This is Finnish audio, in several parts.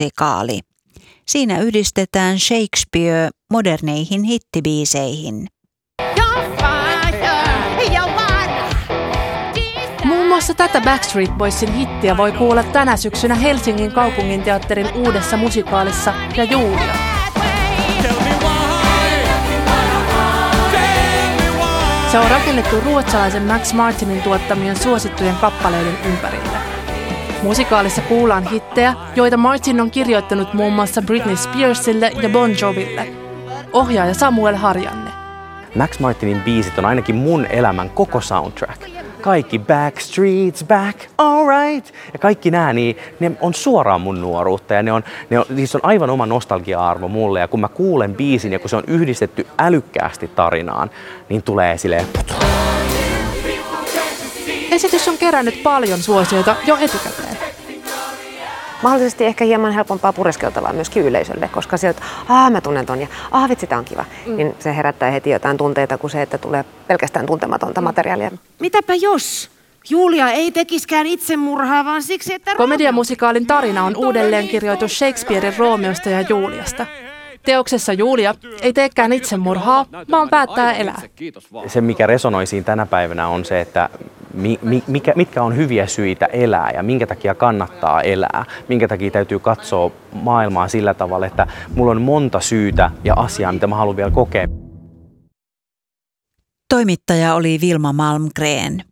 musikaali. Siinä yhdistetään Shakespeare moderneihin hittibiiseihin. Muun muassa tätä Backstreet Boysin hittiä voi kuulla tänä syksynä Helsingin kaupunginteatterin uudessa musikaalissa Ja Julia. Se on rakennettu ruotsalaisen Max Martinin tuottamien suosittujen kappaleiden ympärille. Musikaalissa kuullaan hittejä, joita Martin on kirjoittanut muun muassa Britney Spearsille ja Bon Joville. Ohjaaja Samuel Harjanne. Max Martinin biisit on ainakin mun elämän koko soundtrack. Kaikki Backstreet's back, alright. Ja kaikki nämä, niin ne on suoraan mun nuoruutta ja niissä on aivan oma nostalgia-arvo mulle. Ja kun mä kuulen biisin ja kun se on yhdistetty älykkäästi tarinaan, niin tulee silleen... Esitys on kerännyt paljon suosiota jo etukäteen. Mahdollisesti ehkä hieman helpompaa pureskeltavaa myöskin yleisölle, koska sieltä, mä tunnen ton ja vitsi, tää on kiva. Niin se herättää heti jotain tunteita kuin se, että tulee pelkästään tuntematonta materiaalia. Mitäpä jos Julia ei tekiskään itsemurhaa, vaan siksi, että... Komediamusikaalin tarina on uudelleenkirjoitus Shakespearen Roomeosta ja Juliasta. Teoksessa Julia ei teekään itsemurhaa, vaan päättää elää. Se, mikä resonoi siinä tänä päivänä, on se, että mitkä on hyviä syitä elää ja minkä takia kannattaa elää. Minkä takia täytyy katsoa maailmaa sillä tavalla, että mulla on monta syytä ja asiaa, mitä mä haluan vielä kokea. Toimittaja oli Vilma Malmgren.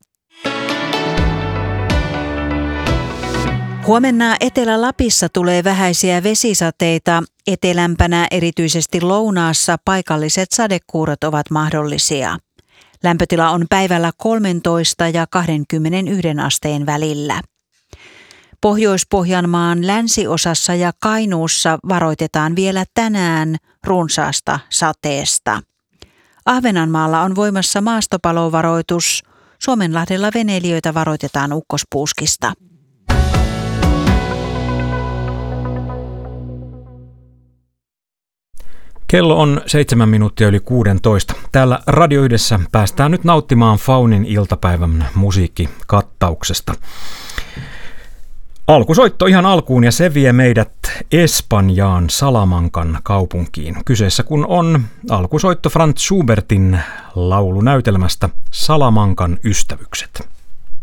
Huomenna Etelä-Lapissa tulee vähäisiä vesisateita. Etelämpänä, erityisesti lounaassa, paikalliset sadekuurot ovat mahdollisia. Lämpötila on päivällä 13 ja 21 asteen välillä. Pohjois-Pohjanmaan länsiosassa ja Kainuussa varoitetaan vielä tänään runsaasta sateesta. Ahvenanmaalla on voimassa maastopalovaroitus. Suomenlahdella veneilijöitä varoitetaan ukkospuuskista. Kello on 7 minuuttia yli 16. Täällä Radio Yhdessä päästään nyt nauttimaan Faunin iltapäivän musiikkikattauksesta. Alkusoitto ihan alkuun ja se vie meidät Espanjaan Salamancan kaupunkiin. Kyseessä kun on alkusoitto Franz Schubertin laulunäytelmästä Salamancan ystävykset.